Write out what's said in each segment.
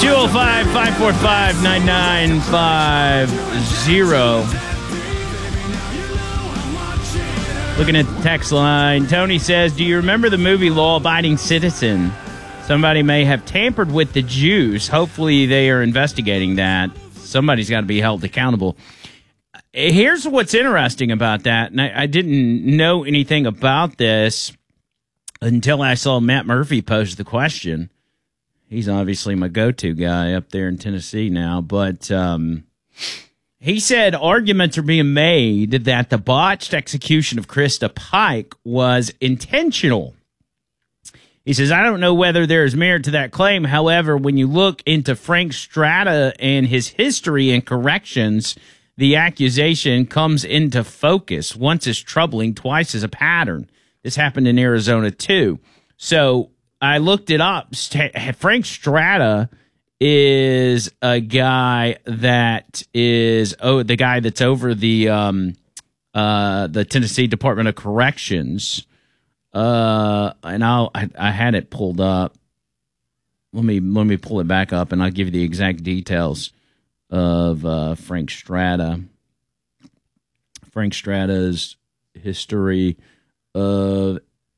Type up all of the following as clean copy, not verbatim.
205-545-9950. Looking at the text line, Tony says, do you remember the movie Law Abiding Citizen? Somebody may have tampered with the juice. Hopefully they are investigating that. Somebody's got to be held accountable. Here's what's interesting about that, and I didn't know anything about this until I saw Matt Murphy pose the question. He's obviously my go-to guy up there in Tennessee now, but he said arguments are being made that the botched execution of Krista Pike was intentional. He says, I don't know whether there is merit to that claim. However, when you look into Frank Strata and his history and corrections, the accusation comes into focus. Once is troubling, twice is a pattern. This happened in Arizona, too. So I looked it up. Frank Strata is a guy that is the guy that's over the Tennessee Department of Corrections. And I had it pulled up. Let me pull it back up, and I'll give you the exact details of Frank Strata. Frank Strata's history of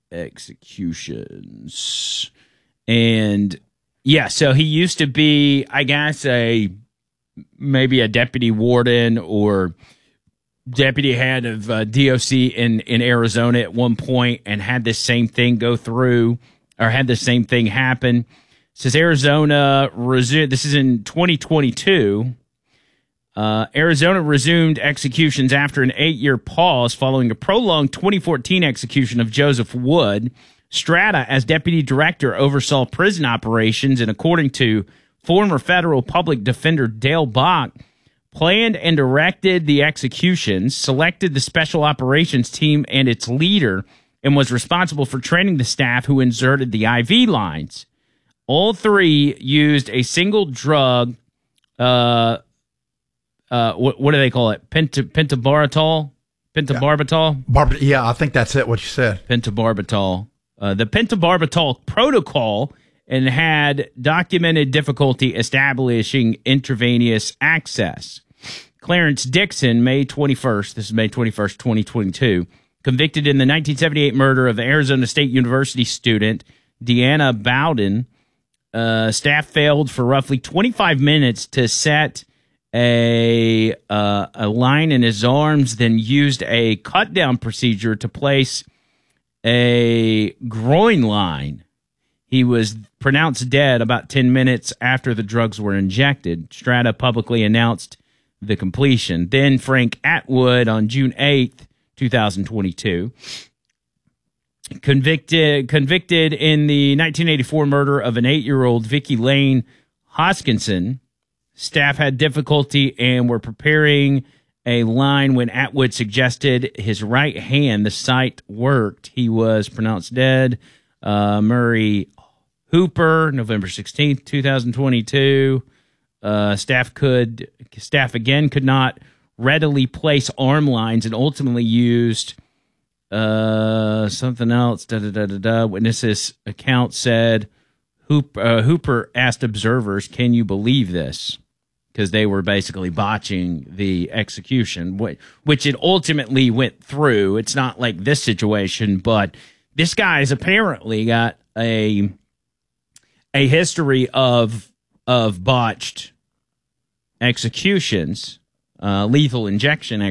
executions. And yeah, so he used to be, I guess, maybe a deputy warden or deputy head of DOC in Arizona at one point, and had this same thing go through, or had the same thing happen. It says Arizona resumed, this is in 2022, Arizona resumed executions after an 8-year pause following a prolonged 2014 execution of Joseph Wood. Strata, as deputy director, oversaw prison operations, and according to former federal public defender Dale Bach, planned and directed the executions, selected the special operations team and its leader, and was responsible for training the staff who inserted the IV lines. All three used a single drug, what do they call it? Pentobarbital? Pentobarbital? Yeah, I think that's it, what you said. Pentobarbital. The pentobarbital protocol, and had documented difficulty establishing intravenous access. Clarence Dixon, May 21st, this is May 21st, 2022, convicted in the 1978 murder of Arizona State University student Deanna Bowden. Staff failed for roughly 25 minutes to set a line in his arms, then used a cut-down procedure to place a groin line. He was pronounced dead about 10 minutes after the drugs were injected. Strata publicly announced the completion. Then Frank Atwood on June 8th, 2022, convicted in the 1984 murder of an 8-year-old Vicky Lane Hoskinson. Staff had difficulty and were preparing a line when Atwood suggested his right hand. The site worked. He was pronounced dead. Murray Hooper, November 16th, 2022. Staff again could not readily place arm lines and ultimately used something else. Witnesses' account said Hooper asked observers, "Can you believe this?" Because they were basically botching the execution, which it ultimately went through. It's not like this situation, but this guy's apparently got a history of botched executions, lethal injection